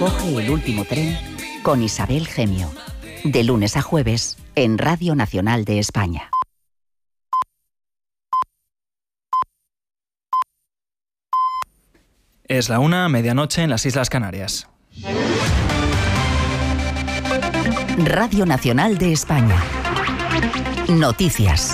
Coge el último tren con Isabel Gemio. De lunes a jueves en Radio Nacional de España. Es la 1:00, medianoche en las Islas Canarias. Radio Nacional de España. Noticias.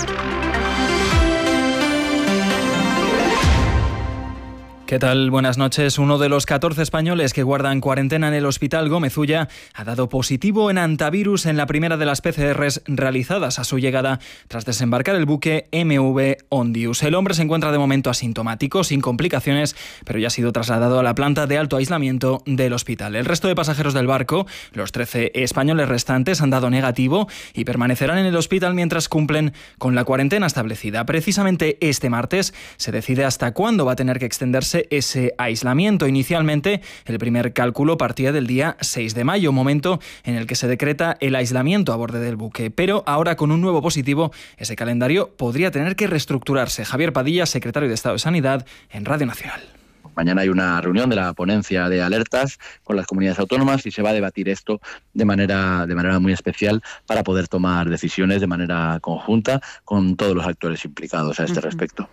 ¿Qué tal? Buenas noches. Uno de los 14 españoles que guardan cuarentena en el Hospital Gómez Ulla ha dado positivo en hantavirus en la primera de las PCRs realizadas a su llegada tras desembarcar el buque MV Ondius. El hombre se encuentra de momento asintomático, sin complicaciones, pero ya ha sido trasladado a la planta de alto aislamiento del hospital. El resto de pasajeros del barco, los 13 españoles restantes, han dado negativo y permanecerán en el hospital mientras cumplen con la cuarentena establecida. Precisamente este martes se decide hasta cuándo va a tener que extenderse ese aislamiento. Inicialmente, el primer cálculo partía del día 6 de mayo, momento en el que se decreta el aislamiento a borde del buque. Pero ahora, con un nuevo positivo, ese calendario podría tener que reestructurarse. Javier Padilla, secretario de Estado de Sanidad, en Radio Nacional. Mañana hay una reunión de la ponencia de alertas con las comunidades autónomas y se va a debatir esto de manera muy especial para poder tomar decisiones de manera conjunta con todos los actores implicados a este respecto.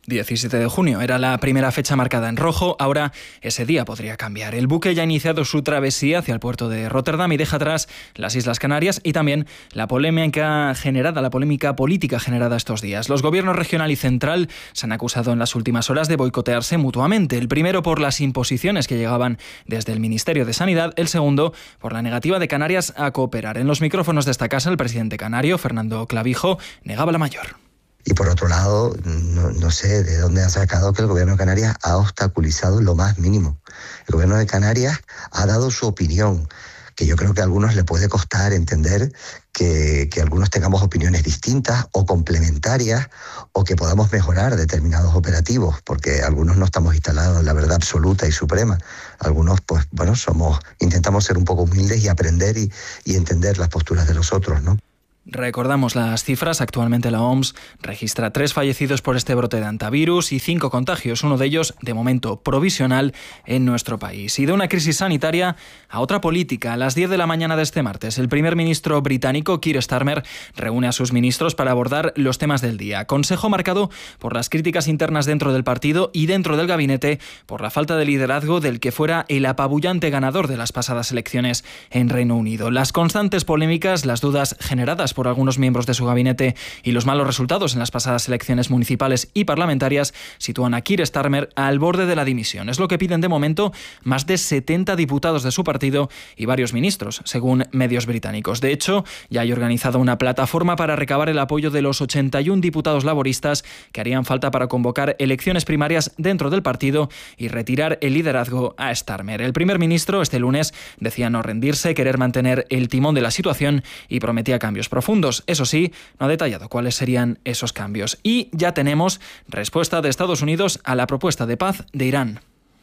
17 de junio era la primera fecha marcada en rojo, ahora ese día podría cambiar. El buque ya ha iniciado su travesía hacia el puerto de Rotterdam y deja atrás las Islas Canarias y también la polémica política generada estos días. Los gobiernos regional y central se han acusado en las últimas horas de boicotearse mutuamente. El primero por las imposiciones que llegaban desde el Ministerio de Sanidad, el segundo por la negativa de Canarias a cooperar. En los micrófonos de esta casa, el presidente canario, Fernando Clavijo, negaba la mayor. Y por otro lado, no sé de dónde ha sacado que el gobierno de Canarias ha obstaculizado lo más mínimo. El gobierno de Canarias ha dado su opinión, que yo creo que a algunos le puede costar entender que algunos tengamos opiniones distintas o complementarias o que podamos mejorar determinados operativos, porque algunos no estamos instalados en la verdad absoluta y suprema. Algunos, pues bueno, intentamos ser un poco humildes y aprender y entender las posturas de los otros, ¿no? Recordamos las cifras. Actualmente la OMS registra 3 fallecidos por este brote de hantavirus y 5 contagios, uno de ellos, de momento, provisional en nuestro país. Y de una crisis sanitaria a otra política. A las 10 de la mañana de este martes, el primer ministro británico, Keir Starmer, reúne a sus ministros para abordar los temas del día. Consejo marcado por las críticas internas dentro del partido y dentro del gabinete por la falta de liderazgo del que fuera el apabullante ganador de las pasadas elecciones en Reino Unido. Las constantes polémicas, las dudas generadas por algunos miembros de su gabinete y los malos resultados en las pasadas elecciones municipales y parlamentarias sitúan a Keir Starmer al borde de la dimisión. Es lo que piden de momento más de 70 diputados de su partido y varios ministros, según medios británicos. De hecho, ya hay organizada una plataforma para recabar el apoyo de los 81 diputados laboristas que harían falta para convocar elecciones primarias dentro del partido y retirar el liderazgo a Starmer. El primer ministro este lunes decía no rendirse, querer mantener el timón de la situación y prometía cambios profundos. Eso sí, no ha detallado cuáles serían esos cambios. Y ya tenemos respuesta de Estados Unidos a la propuesta de paz de Irán.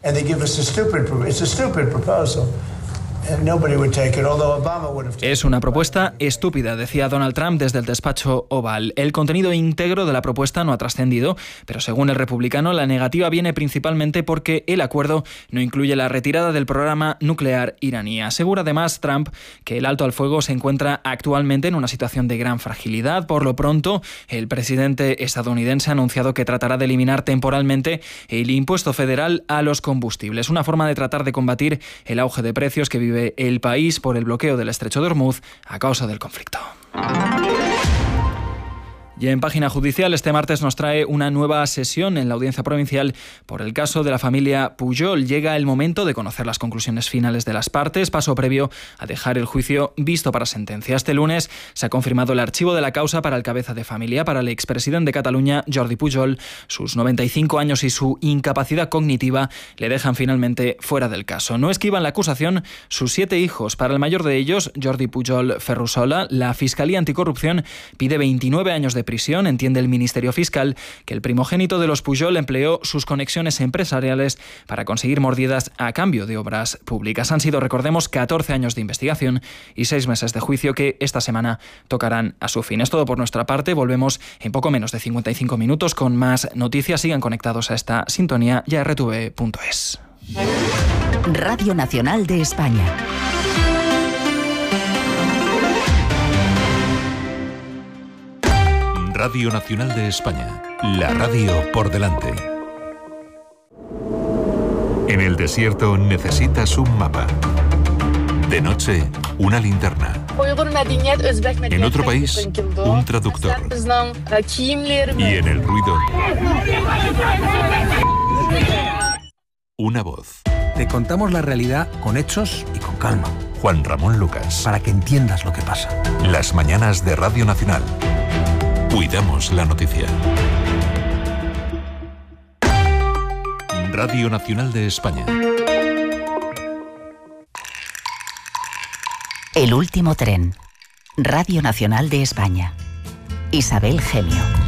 Es una propuesta estúpida, decía Donald Trump desde el despacho Oval. El contenido íntegro de la propuesta no ha trascendido, pero según el republicano, la negativa viene principalmente porque el acuerdo no incluye la retirada del programa nuclear iraní. Asegura además Trump que el alto al fuego se encuentra actualmente en una situación de gran fragilidad. Por lo pronto, el presidente estadounidense ha anunciado que tratará de eliminar temporalmente el impuesto federal a los combustibles, una forma de tratar de combatir el auge de precios que vive el país por el bloqueo del estrecho de Hormuz a causa del conflicto. Y en página judicial, este martes nos trae una nueva sesión en la Audiencia Provincial por el caso de la familia Pujol. Llega el momento de conocer las conclusiones finales de las partes, paso previo a dejar el juicio visto para sentencia. Este lunes se ha confirmado el archivo de la causa para el cabeza de familia, para el expresidente de Cataluña, Jordi Pujol. Sus 95 años y su incapacidad cognitiva le dejan finalmente fuera del caso. No esquivan la acusación sus 7 hijos. Para el mayor de ellos, Jordi Pujol Ferrusola, la Fiscalía Anticorrupción pide 29 años de prisión. Entiende el Ministerio Fiscal que el primogénito de los Pujol empleó sus conexiones empresariales para conseguir mordidas a cambio de obras públicas. Han sido, recordemos, 14 años de investigación y 6 meses de juicio que esta semana tocarán a su fin. Es todo por nuestra parte. Volvemos en poco menos de 55 minutos con más noticias. Sigan conectados a esta sintonía y a rtv.es. Radio Nacional de España. Radio Nacional de España, la radio por delante. En el desierto necesitas un mapa. De noche, una linterna. En otro país, un traductor. Y en el ruido, una voz. Te contamos la realidad con hechos y con calma. Juan Ramón Lucas. Para que entiendas lo que pasa. Las mañanas de Radio Nacional. Cuidamos la noticia. Radio Nacional de España. El último tren. Radio Nacional de España. Isabel Gemio.